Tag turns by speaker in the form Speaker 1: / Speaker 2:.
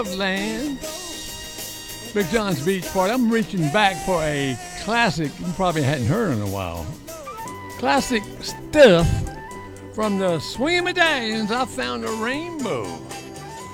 Speaker 1: Land. Big John's Beach Party. I'm reaching back for a classic you probably hadn't heard in a while. Classic stuff from the Swingin' Medallions. I found a rainbow.